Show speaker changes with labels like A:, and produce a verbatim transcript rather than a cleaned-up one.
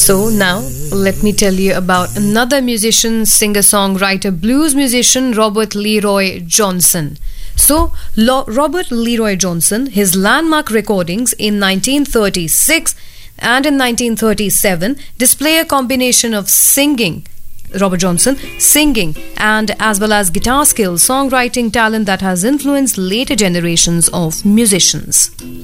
A: So now, let me tell you about another musician, singer-songwriter, blues musician, Robert Leroy Johnson. So, Lo- Robert Leroy Johnson, his landmark recordings in nineteen thirty-six and in nineteen thirty-seven display a combination of singing, Robert Johnson, singing, and as well as guitar skills, songwriting talent that has influenced later generations of musicians.